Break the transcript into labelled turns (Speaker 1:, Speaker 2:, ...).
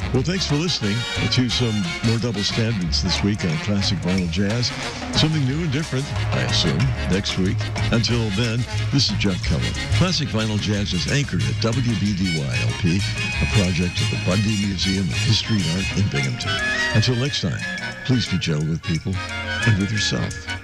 Speaker 1: Well, thanks for listening to some more double standards this week on Classic Vinyl Jazz. Something new and different, I assume, next week. Until then, this is Jeff Keller. Classic Vinyl Jazz is anchored at WBDY-LP, a project of the Bundy Museum of History and Art in Binghamton. Until next time, please be gentle with people and with yourself.